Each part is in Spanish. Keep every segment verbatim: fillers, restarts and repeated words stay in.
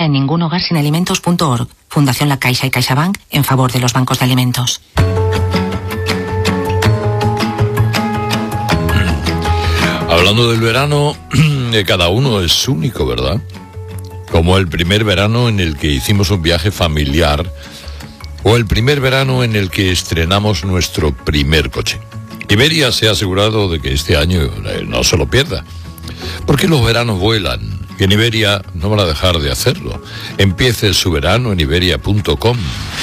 en ningunhogarsinalimentos punto org. Fundación La Caixa y CaixaBank en favor de los bancos de alimentos. Hablando del verano, cada uno es único, ¿verdad? Como el primer verano en el que hicimos un viaje familiar o el primer verano en el que estrenamos nuestro primer coche. Iberia se ha asegurado de que este año no se lo pierda, porque los veranos vuelan y en Iberia no van a dejar de hacerlo. Empiece su verano en iberia punto com.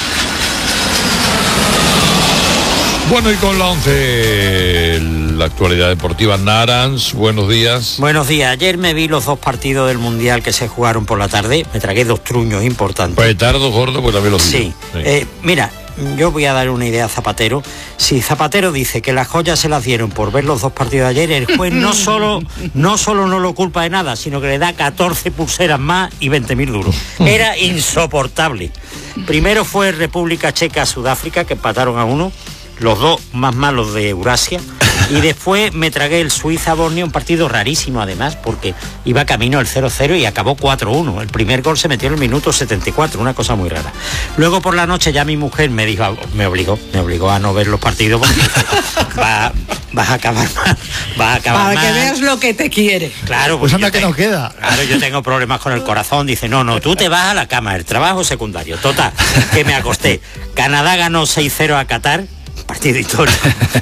Bueno, y con la once, la actualidad deportiva. Narans, buenos días. Buenos días. Ayer me vi los dos partidos del Mundial que se jugaron por la tarde. Me tragué dos truños importantes. Petardo gordo, pues también los vi. Sí. sí. Eh, mira, yo voy a dar una idea a Zapatero. Si Zapatero dice que las joyas se las dieron por ver los dos partidos de ayer, el juez no solo no solo no lo culpa de nada, sino que le da catorce pulseras más y veinte mil duros. Era insoportable. Primero fue República Checa-Sudáfrica, que empataron a uno. Los dos más malos de Eurasia. Y después me tragué el Suiza-Borneo, un partido rarísimo además, porque iba camino al cero cero y acabó cuatro uno. El primer gol se metió en el minuto setenta y cuatro, una cosa muy rara. Luego por la noche ya mi mujer me dijo, me obligó, me obligó a no ver los partidos porque va, vas a acabar mal, vas a acabar Para mal. que veas lo que te quiere. Claro, pues anda que tengo, no queda. Claro, yo tengo problemas con el corazón. Dice, no, no, tú te vas a la cama, el trabajo secundario. Total, que me acosté. Canadá ganó seis cero a Qatar. Partido histórico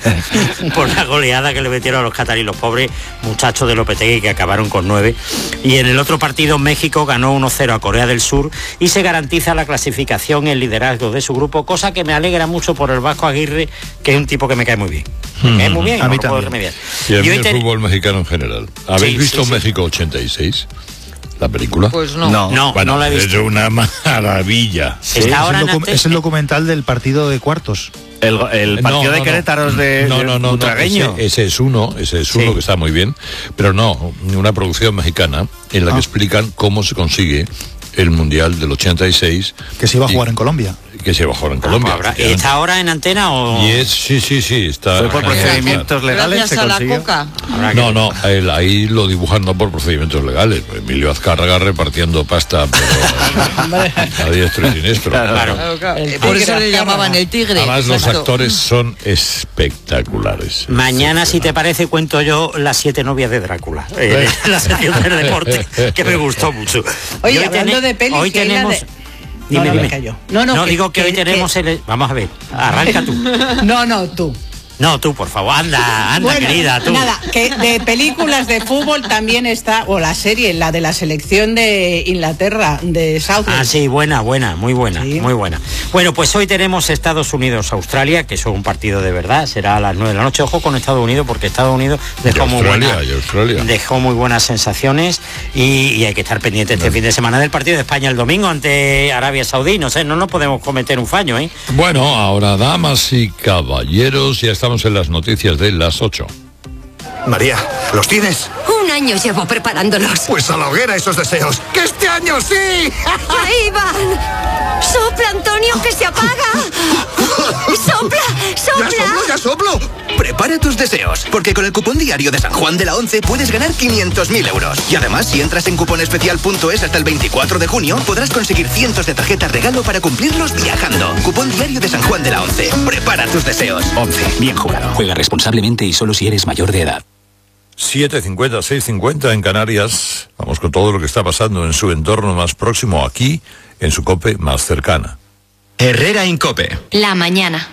por la goleada que le metieron a los cataríes, los pobres muchachos de Lopetegui, que acabaron con nueve. Y en el otro partido México ganó uno cero a Corea del Sur y se garantiza la clasificación, el liderazgo de su grupo, cosa que me alegra mucho por el Vasco Aguirre, que es un tipo que me cae muy bien. Me cae muy bien, a no mí lo puedo también. remediar. Y el, y hoy el ten... fútbol mexicano en general. ¿Habéis Sí, visto sí, sí. México ochenta y seis? ¿La película? Pues no. No. No, Bueno, no la he visto. es una maravilla. Está es, ahora el en docu- Ante- es el documental del partido de cuartos. El, el partido No, de no, Querétaro es de, no, de no, no, no, Butragueño. ese, ese es uno, ese es uno Sí. que está muy bien, pero no, una producción mexicana en la Ah. que explican cómo se consigue el Mundial del ochenta y seis. Que se iba a y- jugar en Colombia. Que se iba a jugar en Ah, Colombia. pues habrá- ¿Y está ahora en antena o...? Y es, sí, sí, sí, está... Fue por está- procedimientos legales, Gracias se a la consiguió. coca. Habrá que- No, no, el- ahí lo dibujan no por procedimientos legales. Emilio Azcárraga repartiendo pasta pero a diestro y siniestro. Claro. Claro, claro. El Eh, Por tigre eso le Azcárraga. llamaban el tigre. Además los Exacto. actores son espectaculares. Mañana, si te parece, cuento yo las siete novias de Drácula. Eh, la sección del deporte, que me gustó mucho. Oye, Y hoy hablando tene- de pelis, hoy que hay la tenemos... de- Dime, No, no, dime. me callo. No, no, que- digo que, que- hoy tenemos que- el... Vamos a ver, arranca tú. No, no, tú. No, tú, por favor, anda, anda, Bueno, querida, tú. nada, que de películas de fútbol también está, o la serie, la de la selección de Inglaterra, de Southgate. Ah, sí, buena, buena, muy buena, Sí. muy buena. Bueno, pues hoy tenemos Estados Unidos-Australia, que es un partido de verdad, será a las nueve de la noche. Ojo con Estados Unidos, porque Estados Unidos dejó Y muy Australia, buena- y Australia. dejó muy buenas sensaciones y, y hay que estar pendiente este fin de semana del partido de España el domingo ante Arabia Saudí. No sé, no nos podemos cometer un fallo, ¿eh? Bueno, ahora damas y caballeros, ya estamos en las noticias de las ocho. María, ¿los tienes? Un año llevo preparándolos. Pues a la hoguera esos deseos. ¡Que este año sí! ¡Ahí van! ¡Sopla, Antonio, que se apaga! ¡Sopla, ¡Ya sopla! soplo, ya soplo! Prepara tus deseos, porque con el cupón diario de San Juan de la Once puedes ganar quinientos mil euros. Y además, si entras en cuponespecial punto es hasta el veinticuatro de junio, podrás conseguir cientos de tarjetas regalo para cumplirlos viajando. Cupón diario de San Juan de la Once. Prepara tus deseos. once. Bien jugado. Juega responsablemente y solo si eres mayor de edad. siete cincuenta, seis cincuenta en Canarias. Vamos con todo lo que está pasando en su entorno más próximo, aquí, en su COPE más cercana. Herrera Incope. La mañana.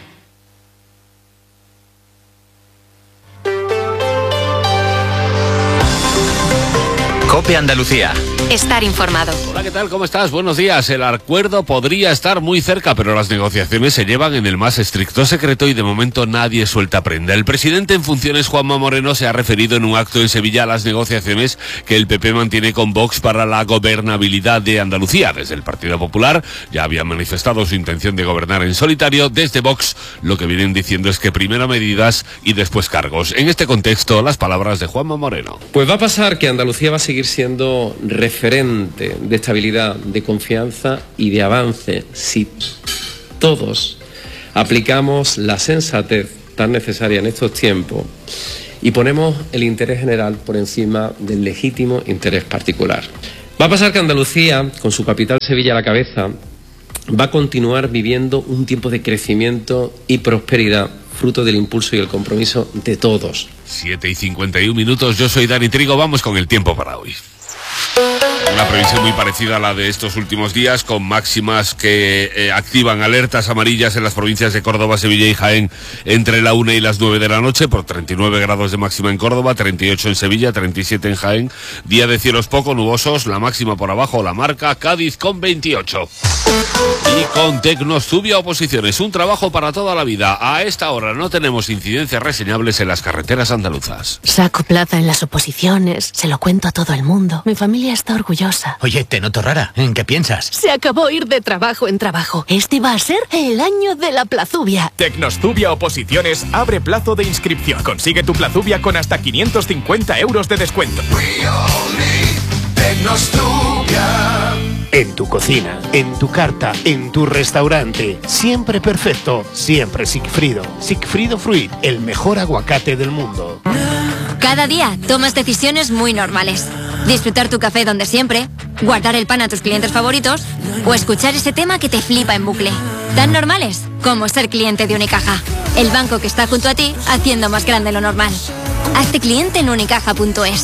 COPE Andalucía. Estar informado. Hola, ¿qué tal? ¿Cómo estás? Buenos días. El acuerdo podría estar muy cerca, pero las negociaciones se llevan en el más estricto secreto y de momento nadie suelta prenda. El presidente en funciones, Juanma Moreno, se ha referido en un acto en Sevilla a las negociaciones que el P P mantiene con Vox para la gobernabilidad de Andalucía. Desde el Partido Popular ya había manifestado su intención de gobernar en solitario. Desde Vox lo que vienen diciendo es que primero medidas y después cargos. En este contexto, las palabras de Juanma Moreno. Pues va a pasar que Andalucía va a seguir siendo referente de estabilidad, de confianza y de avance si todos aplicamos la sensatez tan necesaria en estos tiempos y ponemos el interés general por encima del legítimo interés particular. Va a pasar que Andalucía, con su capital Sevilla a la cabeza, va a continuar viviendo un tiempo de crecimiento y prosperidad, fruto del impulso y el compromiso de todos. siete y cincuenta y un minutos, yo soy Dani Trigo, vamos con el tiempo para hoy. Una previsión muy parecida a la de estos últimos días, con máximas que eh, activan alertas amarillas en las provincias de Córdoba, Sevilla y Jaén entre la una y las nueve de la noche, por treinta y nueve grados de máxima en Córdoba, treinta y ocho en Sevilla, treinta y siete en Jaén. Día de cielos poco nubosos, la máxima por abajo la marca Cádiz con veintiocho. Y con Tecnostubia Oposiciones, un trabajo para toda la vida. A esta hora no tenemos incidencias reseñables en las carreteras andaluzas. Saco plaza en las oposiciones, se lo cuento a todo el mundo. Mi familia está orgullosa. Oye, te noto rara. ¿En qué piensas? Se acabó ir de trabajo en trabajo. Este va a ser el año de la plazubia. Tecnostubia Oposiciones abre plazo de inscripción. Consigue tu plazubia con hasta quinientos cincuenta euros de descuento. Tecnostubia. En tu cocina, en tu carta, en tu restaurante. Siempre perfecto, siempre Sigfrido. Sigfrido Fruit, el mejor aguacate del mundo. Cada día tomas decisiones muy normales. Disfrutar tu café donde siempre, guardar el pan a tus clientes favoritos o escuchar ese tema que te flipa en bucle. Tan normales como ser cliente de Unicaja, el banco que está junto a ti haciendo más grande lo normal. Hazte cliente en unicaja punto es.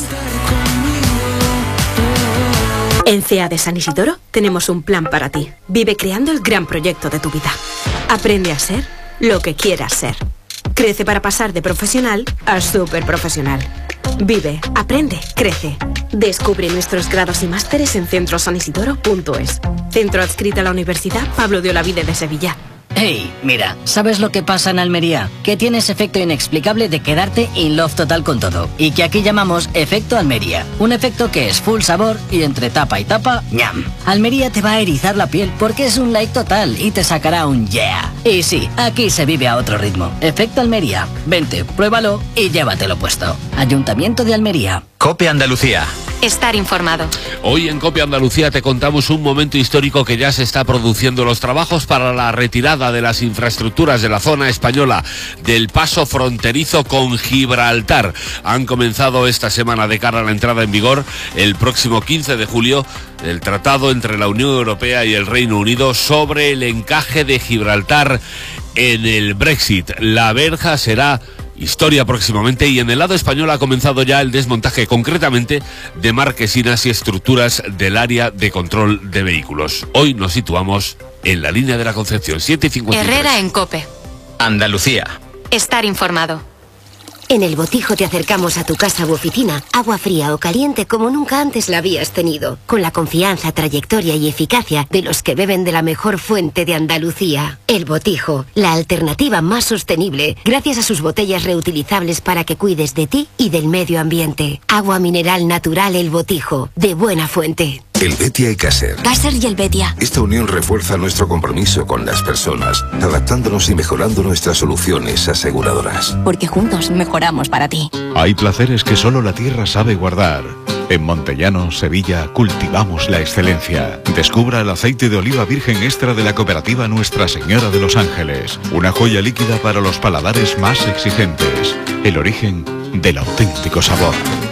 En C E A de San Isidoro tenemos un plan para ti. Vive creando el gran proyecto de tu vida. Aprende a ser lo que quieras ser. Crece para pasar de profesional a súper profesional. Vive, aprende, crece. Descubre nuestros grados y másteres en centro san isidoro punto es. Centro adscrito a la Universidad Pablo de Olavide de Sevilla. Hey, mira, ¿sabes lo que pasa en Almería? Que tienes efecto inexplicable de quedarte in love total con todo. Y que aquí llamamos efecto Almería. Un efecto que es full sabor y entre tapa y tapa, ñam. Almería te va a erizar la piel porque es un like total y te sacará un yeah. Y sí, aquí se vive a otro ritmo. Efecto Almería. Vente, pruébalo y llévatelo puesto. Ayuntamiento de Almería. COPE Andalucía. Estar informado. Hoy en COPE Andalucía te contamos un momento histórico que ya se está produciendo. Los trabajos para la retirada de las infraestructuras de la zona española del paso fronterizo con Gibraltar han comenzado esta semana de cara a la entrada en vigor el próximo quince de julio del tratado entre la Unión Europea y el Reino Unido sobre el encaje de Gibraltar en el Brexit. La verja será historia próximamente, y en el lado español ha comenzado ya el desmontaje, concretamente de marquesinas y estructuras del área de control de vehículos. Hoy nos situamos en la línea de la Concepción. siete y cincuenta y tres. Herrera en COPE. Andalucía. Estar informado. En El Botijo te acercamos a tu casa u oficina, agua fría o caliente como nunca antes la habías tenido, con la confianza, trayectoria y eficacia de los que beben de la mejor fuente de Andalucía. El Botijo, la alternativa más sostenible, gracias a sus botellas reutilizables para que cuides de ti y del medio ambiente. Agua mineral natural El Botijo, de buena fuente. El Betia y Caser. Caser y el Betia. Esta unión refuerza nuestro compromiso con las personas, adaptándonos y mejorando nuestras soluciones aseguradoras. Porque juntos mejoramos para ti. Hay placeres que solo la tierra sabe guardar. En Montellano, Sevilla, cultivamos la excelencia. Descubra el aceite de oliva virgen extra de la cooperativa Nuestra Señora de los Ángeles. Una joya líquida para los paladares más exigentes. El origen del auténtico sabor.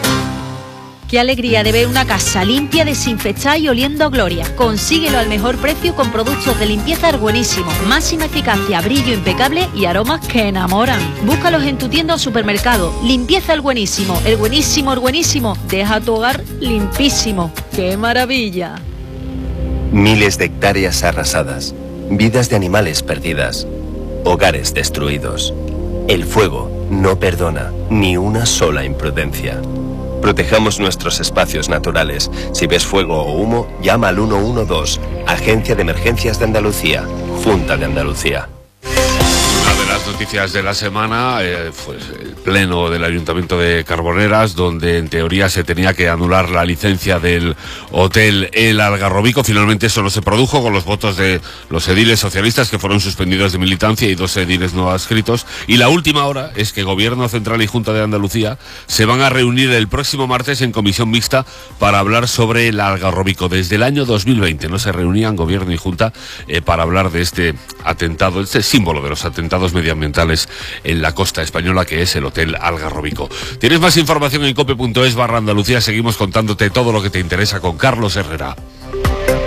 Qué alegría de ver una casa limpia, desinfectada y oliendo a gloria. Consíguelo al mejor precio con productos de limpieza buenísimos, máxima eficacia, brillo impecable y aromas que enamoran. Búscalos en tu tienda o supermercado. Limpieza el buenísimo, el buenísimo, el buenísimo. Deja tu hogar limpísimo. ¡Qué maravilla! Miles de hectáreas arrasadas, vidas de animales perdidas, hogares destruidos. El fuego no perdona ni una sola imprudencia. Protejamos nuestros espacios naturales. Si ves fuego o humo, llama al uno uno dos, Agencia de Emergencias de Andalucía, Junta de Andalucía. Una de las noticias de la semana eh, fue el pleno del Ayuntamiento de Carboneras, donde en teoría se tenía que anular la licencia del hotel El Algarrobico. Finalmente eso no se produjo, con los votos de los ediles socialistas, que fueron suspendidos de militancia, y dos ediles no adscritos. Y la última hora es que Gobierno Central y Junta de Andalucía se van a reunir el próximo martes en comisión mixta para hablar sobre el Algarrobico. Desde el año dos mil veinte no se reunían Gobierno y Junta eh, para hablar de este atentado, este símbolo de los atentados medioambientales socioambientales en la costa española, que es el Hotel Algarrobico. Tienes más información en cope punto es barra Andalucía. Seguimos contándote todo lo que te interesa con Carlos Herrera.